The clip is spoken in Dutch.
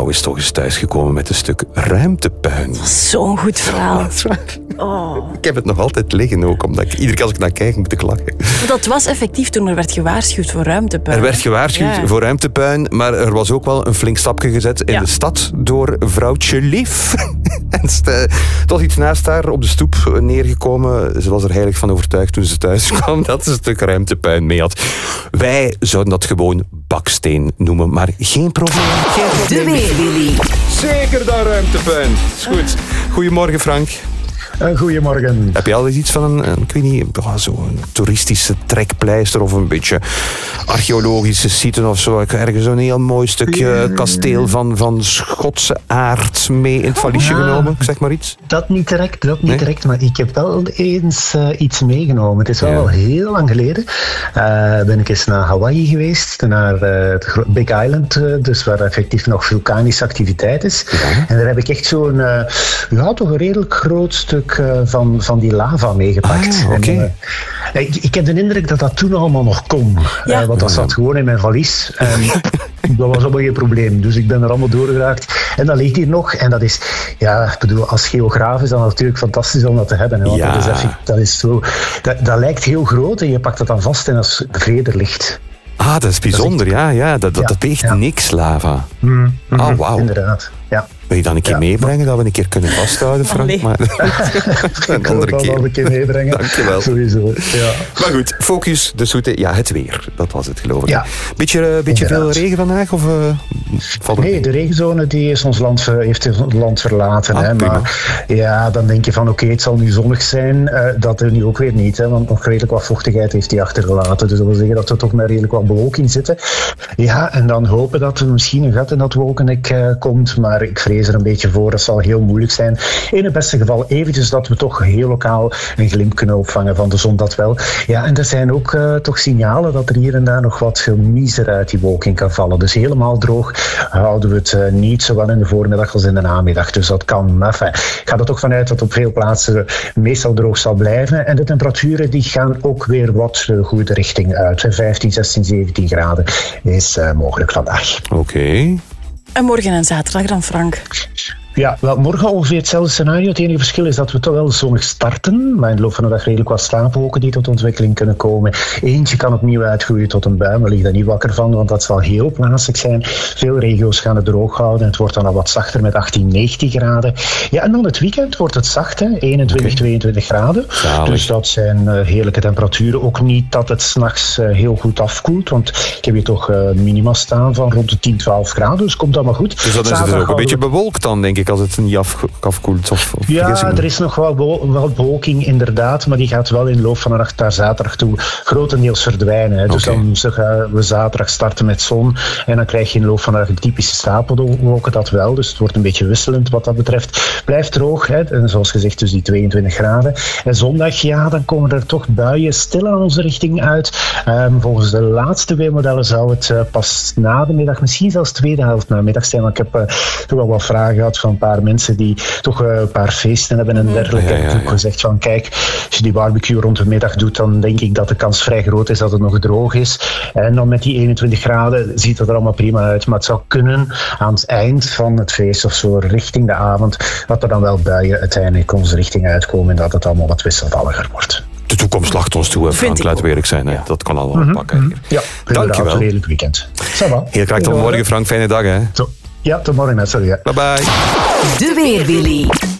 vrouw is toch eens thuisgekomen met een stuk ruimtepuin. Zo'n goed verhaal. Oh. Ik heb het nog altijd liggen ook, omdat ik iedere keer als ik naar kijk moet ik lachen. Dat was effectief toen er werd gewaarschuwd voor ruimtepuin. Er werd gewaarschuwd voor ruimtepuin, maar er was ook wel een flink stapje gezet in de stad door vrouwtje Lief. En het was iets naast haar op de stoep neergekomen. Ze was er heilig van overtuigd toen ze thuis kwam dat ze een stuk ruimtepuin mee had. Wij zouden dat gewoon baksteen noemen, maar geen probleem. De Weerwilly. Zeker dat ruimtepuin. Is goed. Goedemorgen, Frank. Goedemorgen. Heb je al eens iets van ik weet niet, zo'n toeristische trekpleister of een beetje archeologische site of zo? Ergens zo'n heel mooi stukje kasteel van Schotse aard mee in het valiesje genomen? Zeg maar iets. Dat niet direct, maar ik heb wel eens iets meegenomen. Het is wel al heel lang geleden. Ben ik eens naar Hawaii geweest, naar Big Island, dus waar effectief nog vulkanische activiteit is. Ja. En daar heb ik echt zo'n, toch een redelijk groot stuk van die lava meegepakt. Okay. Ik heb de indruk dat dat toen allemaal nog kon. Want dat zat gewoon in mijn valies. Dat was allemaal geen probleem. Dus ik ben er allemaal doorgeraakt. En dat ligt hier nog. En dat is, als geograaf is dat natuurlijk fantastisch om dat te hebben. Hè, want dat is zo, dat lijkt heel groot en je pakt dat dan vast en dat is vederlicht. Ah, dat is bijzonder, dat weegt niks, lava. Wauw. Inderdaad, ja. Wil je dan een keer meebrengen, dat we een keer kunnen vasthouden, Frank? Maar een andere keer. Wel een keer meebrengen. Dankjewel. Sowieso, ja. Maar goed, focus, de zoete, het weer. Dat was het, geloof ik. Ja. Beetje veel regen vandaag? Of, nee, de regenzone die is heeft ons land verlaten. Hè, maar dan denk je van oké, het zal nu zonnig zijn. Dat er nu ook weer niet, hè, want nog redelijk wat vochtigheid heeft die achtergelaten. Dus dat wil zeggen dat er toch met redelijk wat bewolking zitten. Ja, en dan hopen dat er misschien een gat in dat wolkennek komt, maar ik vrees er een beetje voor. Dat zal heel moeilijk zijn. In het beste geval eventjes dat we toch heel lokaal een glimp kunnen opvangen van de zon, dat wel. Ja, en er zijn ook toch signalen dat er hier en daar nog wat gemiezer uit die wolking kan vallen. Dus helemaal droog houden we het niet, zowel in de voormiddag als in de namiddag. Dus dat kan. Ik ga er toch vanuit dat op veel plaatsen meestal droog zal blijven. En de temperaturen die gaan ook weer wat de goede richting uit. 15, 16, 17 graden is mogelijk vandaag. Oké. En morgen en zaterdag dan, Frank? Ja, wel, morgen ongeveer hetzelfde scenario. Het enige verschil is dat we toch wel zonnig starten, maar in de loop van de dag redelijk wat slaapwolken die tot ontwikkeling kunnen komen. Eentje kan opnieuw uitgroeien tot een bui, maar ligt daar niet wakker van, want dat zal heel plaatselijk zijn. Veel regio's gaan het droog houden. Het wordt dan al wat zachter met 18, 19 graden. Ja, en dan het weekend wordt het zacht, hè? 21, 22 graden. Zalig. Dus dat zijn heerlijke temperaturen. Ook niet dat het 's nachts heel goed afkoelt, want ik heb hier toch minima staan van rond de 10, 12 graden, dus komt allemaal goed. Dus dan is het ook een beetje bewolkt dan, denk ik, als het niet afkoelt? Of er is nog wel bewolking inderdaad, maar die gaat wel in de loop van de nacht naar zaterdag toe grotendeels verdwijnen. Hè. Dus dan gaan we zaterdag starten met zon en dan krijg je in de loop van de dag een typische stapelwolken, dat wel. Dus het wordt een beetje wisselend wat dat betreft. Blijft droog, hè. En zoals gezegd dus die 22 graden. En zondag, dan komen er toch buien stil aan onze richting uit. Volgens de laatste weermodellen zou het pas na de middag, misschien zelfs tweede helft namiddag zijn, want ik heb toch wel wat vragen gehad van een paar mensen die toch een paar feesten hebben en dergelijke. Ik heb ook gezegd van kijk, als je die barbecue rond de middag doet, dan denk ik dat de kans vrij groot is dat het nog droog is. En dan met die 21 graden ziet het er allemaal prima uit. Maar het zou kunnen aan het eind van het feest of zo, richting de avond, dat er dan wel buien uiteindelijk onze richting uitkomen en dat het allemaal wat wisselvalliger wordt. De toekomst lacht ons toe, Frank, laten we eerlijk zijn. Hè. Dat kan al wel pakken. Ja, dankjewel. Een redelijk weekend. Heel graag tot morgen, Frank. Fijne dag, hè. Ja, tot morgen. Sorry. Bye bye. De Weerwilly.